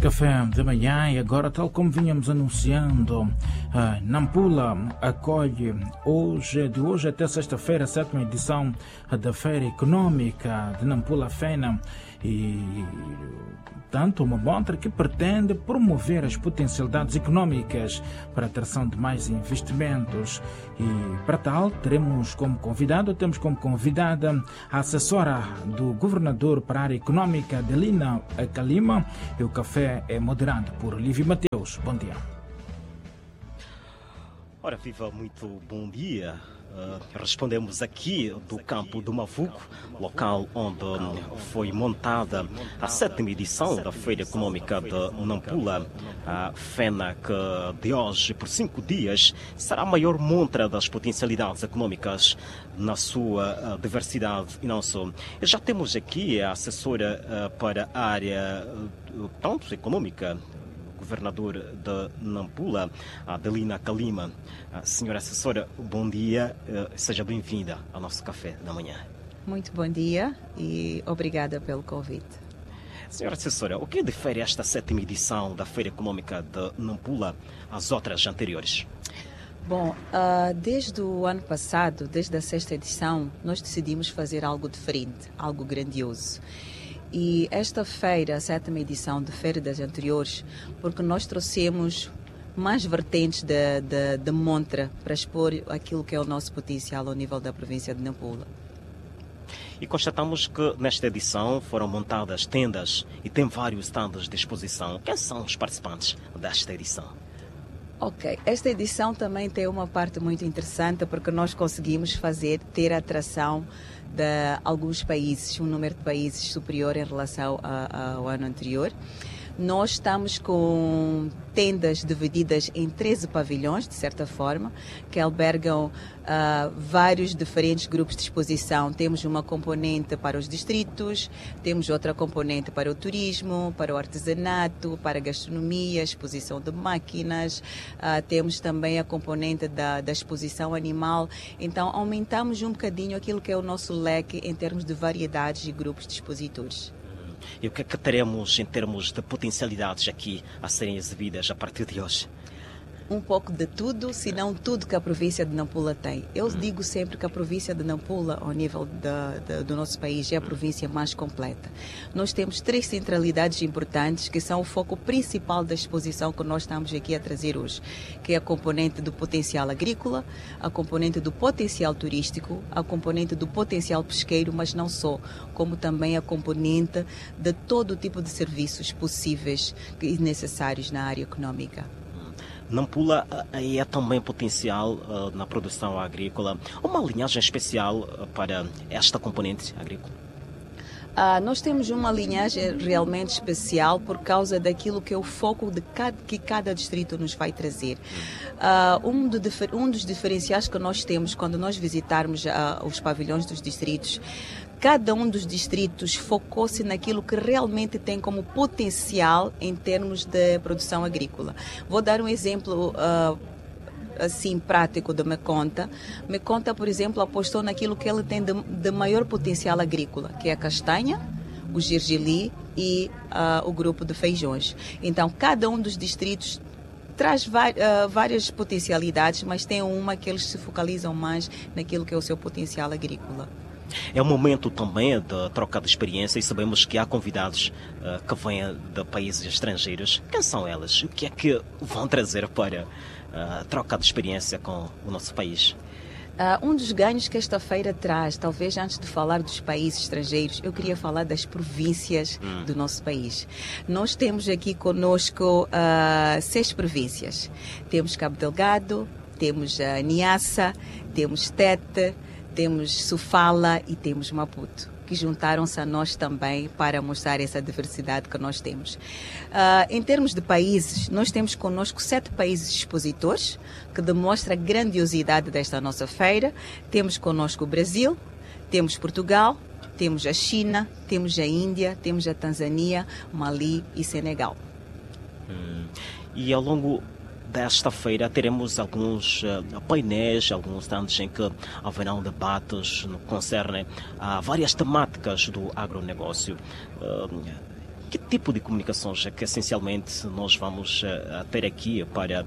Café de manhã e agora, tal como vinhamos anunciando, Nampula acolhe de hoje até sexta-feira a 7ª edição da Feira Econômica de Nampula Fena e tanto uma montra que pretende promover as potencialidades econômicas para a atração de mais investimentos e para tal temos como convidada a assessora do governador para a área econômica, Adelina Kalima, e o café é moderado por Lívia Mateus. Bom dia. Ora, viva, muito bom dia. Respondemos aqui do campo do Mavuco, local onde foi montada a 7ª edição da Feira Econômica de Nampula. A FENA, que de hoje por 5 dias será a maior montra das potencialidades econômicas na sua diversidade e não só. Já temos aqui a assessora para a área tanto econômica, governador de Nampula, Adelina Kalima. Senhora assessora, bom dia, seja bem-vinda ao nosso café da manhã. Muito bom dia e obrigada pelo convite. Senhora assessora, o que difere esta 7ª edição da Feira Econômica de Nampula às outras anteriores? Bom, desde o ano passado, desde a 6ª edição, nós decidimos fazer algo diferente, algo grandioso. E esta feira, a 7ª edição de feira das anteriores, porque nós trouxemos mais vertentes da montra para expor aquilo que é o nosso potencial ao nível da província de Nampula. E constatamos que nesta edição foram montadas tendas e tem vários stands de exposição. Quem são os participantes desta edição? Ok, esta edição também tem uma parte muito interessante porque nós conseguimos ter a atração de alguns países, um número de países superior em relação ao ano anterior. Nós estamos com tendas divididas em 13 pavilhões, de certa forma, que albergam vários diferentes grupos de exposição. Temos uma componente para os distritos, temos outra componente para o turismo, para o artesanato, para a gastronomia, exposição de máquinas, temos também a componente da exposição animal. Então, aumentamos um bocadinho aquilo que é o nosso leque em termos de variedades e grupos de expositores. E o que é que teremos em termos de potencialidades aqui a serem exibidas a partir de hoje? Um pouco de tudo, se não tudo que a província de Nampula tem. Eu digo sempre que a província de Nampula, ao nível do nosso país, é a província mais completa. Nós temos 3 centralidades importantes que são o foco principal da exposição que nós estamos aqui a trazer hoje, que é a componente do potencial agrícola, a componente do potencial turístico, a componente do potencial pesqueiro, mas não só, como também a componente de todo o tipo de serviços possíveis e necessários na área econômica. Nampula é também potencial na produção agrícola. Uma linhagem especial para esta componente agrícola? Nós temos uma linhagem realmente especial por causa daquilo que é o foco que cada distrito nos vai trazer. Um dos diferenciais que nós temos quando nós visitarmos os pavilhões dos distritos, cada um dos distritos focou-se naquilo que realmente tem como potencial em termos de produção agrícola. Vou dar um exemplo assim prático da Meconta. Meconta, por exemplo, apostou naquilo que ele tem de maior potencial agrícola, que é a castanha, o gergelim e o grupo de feijões. Então, cada um dos distritos traz várias potencialidades, mas tem uma que eles se focalizam mais naquilo que é o seu potencial agrícola. É um momento também de troca de experiência e sabemos que há convidados que vêm de países estrangeiros. Quem são elas? O que é que vão trazer para a troca de experiência com o nosso país? Um dos ganhos que esta feira traz, talvez antes de falar dos países estrangeiros, eu queria falar das províncias do nosso país. Nós temos aqui conosco 6 províncias. Temos Cabo Delgado, temos Niassa, temos Tete, temos Sofala e temos Maputo, que juntaram-se a nós também para mostrar essa diversidade que nós temos. Em termos de países, nós temos conosco 7 países expositores, que demonstra a grandiosidade desta nossa feira. Temos conosco o Brasil, temos Portugal, temos a China, temos a Índia, temos a Tanzânia, Mali e Senegal. E ao longo desta feira teremos alguns painéis, alguns stands em que haverão debates no que concerne a várias temáticas do agronegócio. Que tipo de comunicações é que essencialmente nós vamos ter aqui para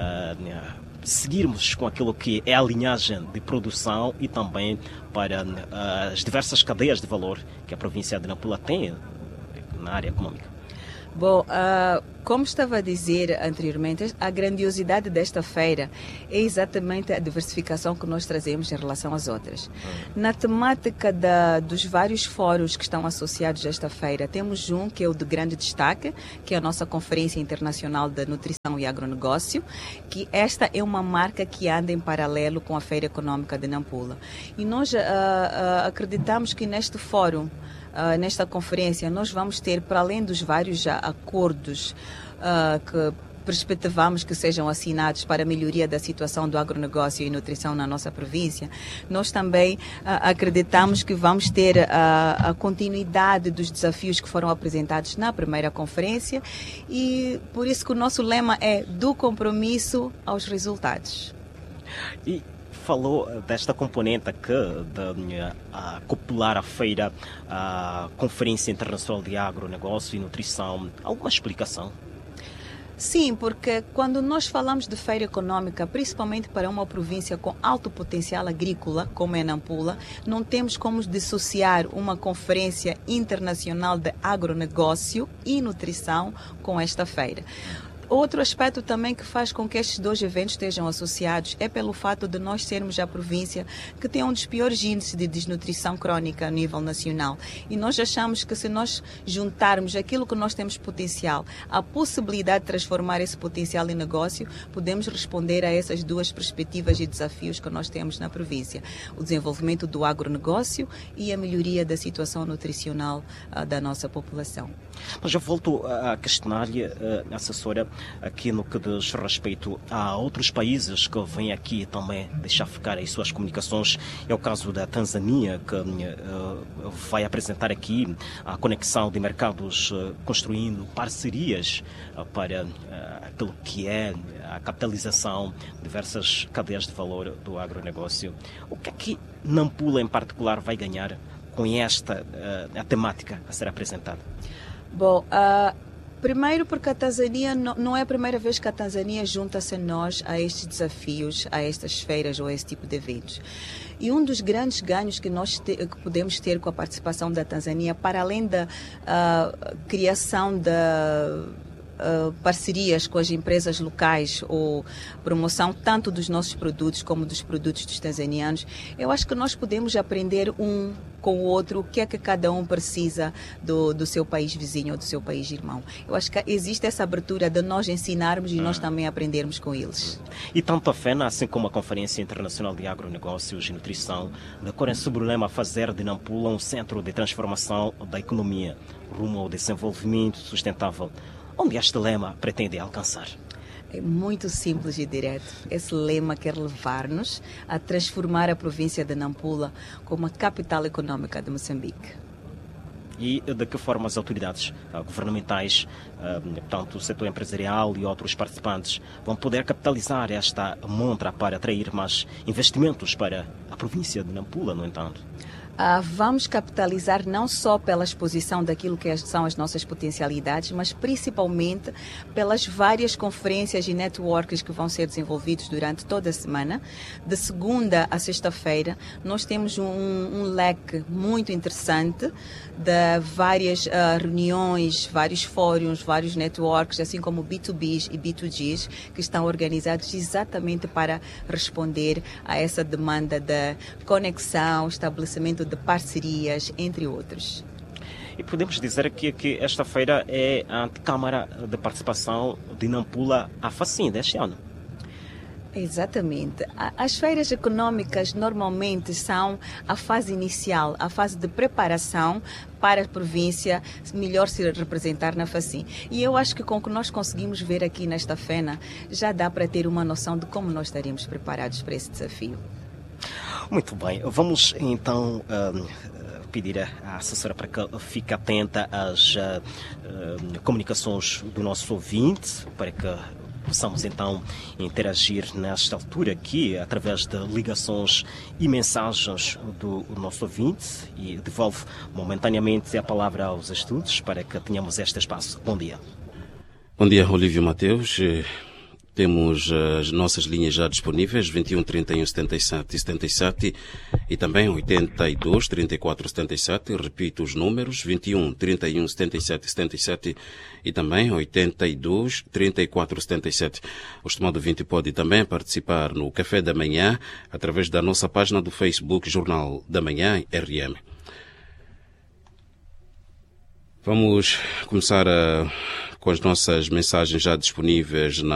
seguirmos com aquilo que é a linhagem de produção e também para as diversas cadeias de valor que a província de Nampula tem na área econômica? Bom, como estava a dizer anteriormente, a grandiosidade desta feira é exatamente a diversificação que nós trazemos em relação às outras. Na temática dos vários fóruns que estão associados a esta feira, temos um que é o de grande destaque, que é a nossa Conferência Internacional de Nutrição e Agronegócio, que esta é uma marca que anda em paralelo com a Feira Econômica de Nampula. E nós acreditamos que neste fórum, nesta conferência, nós vamos ter, para além dos vários acordos que perspectivamos que sejam assinados para a melhoria da situação do agronegócio e nutrição na nossa província, nós também acreditamos que vamos ter a continuidade dos desafios que foram apresentados na primeira conferência e por isso que o nosso lema é do compromisso aos resultados. E falou desta componente aqui de acoplar a feira à Conferência Internacional de Agronegócio e Nutrição. Alguma explicação? Sim, porque quando nós falamos de feira econômica, principalmente para uma província com alto potencial agrícola, como é Nampula, não temos como dissociar uma conferência internacional de agronegócio e nutrição com esta feira. Outro aspecto também que faz com que estes dois eventos estejam associados é pelo fato de nós sermos a província que tem um dos piores índices de desnutrição crónica a nível nacional. E nós achamos que se nós juntarmos aquilo que nós temos potencial, a possibilidade de transformar esse potencial em negócio, podemos responder a essas duas perspectivas e desafios que nós temos na província. O desenvolvimento do agronegócio e a melhoria da situação nutricional da nossa população. Mas eu volto a questionar-lhe, assessora, aqui no que diz respeito a outros países que vêm aqui também deixar ficar as suas comunicações. É o caso da Tanzânia, que vai apresentar aqui a conexão de mercados, construindo parcerias para aquilo que é a capitalização de diversas cadeias de valor do agronegócio. O que é que Nampula, em particular, vai ganhar com esta a temática a ser apresentada? Bom, primeiro porque a Tanzânia não é a primeira vez que a Tanzânia junta-se a nós a estes desafios, a estas feiras ou a este tipo de eventos. E um dos grandes ganhos que nós que podemos ter com a participação da Tanzânia, para além da criação da parcerias com as empresas locais ou promoção tanto dos nossos produtos como dos produtos dos tanzanianos, eu acho que nós podemos aprender um com o outro o que é que cada um precisa do seu país vizinho ou do seu país irmão. Eu acho que existe essa abertura de nós ensinarmos e nós também aprendermos com eles. E tanto a FENA, assim como a Conferência Internacional de Agronegócios e Nutrição, decorrem sobre o lema fazer de Nampula um centro de transformação da economia rumo ao desenvolvimento sustentável. Onde este lema pretende alcançar? É muito simples e direto. Esse lema quer levar-nos a transformar a província de Nampula como a capital econômica de Moçambique. E de que forma as autoridades governamentais, tanto o setor empresarial e outros participantes, vão poder capitalizar esta montra para atrair mais investimentos para a província de Nampula, no entanto? Vamos capitalizar não só pela exposição daquilo que são as nossas potencialidades, mas principalmente pelas várias conferências e networks que vão ser desenvolvidos durante toda a semana. De segunda a sexta-feira, nós temos um leque muito interessante de várias reuniões, vários fóruns, vários networks, assim como B2Bs e B2Gs, que estão organizados exatamente para responder a essa demanda de conexão, estabelecimento de parcerias, entre outros. E podemos dizer aqui que esta feira é a antecâmara de participação de Nampula à FACIN deste ano. Exatamente. As feiras econômicas normalmente são a fase inicial, a fase de preparação para a província melhor se representar na FACIN. E eu acho que com o que nós conseguimos ver aqui nesta FENA, já dá para ter uma noção de como nós estaríamos preparados para esse desafio. Muito bem, vamos então pedir à assessora para que fique atenta às comunicações do nosso ouvinte, para que possamos então interagir nesta altura aqui através de ligações e mensagens do nosso ouvinte, e devolvo momentaneamente a palavra aos estudos para que tenhamos este espaço. Bom dia. Bom dia, Olívio Mateus. Temos as nossas linhas já disponíveis, 21 31 77 77 e também 82 34 77. Repito os números, 21 31 77 77 e também 82 34 77. O estimado ouvinte pode também participar no Café da Manhã através da nossa página do Facebook Jornal da Manhã RM. Vamos começar com as nossas mensagens já disponíveis na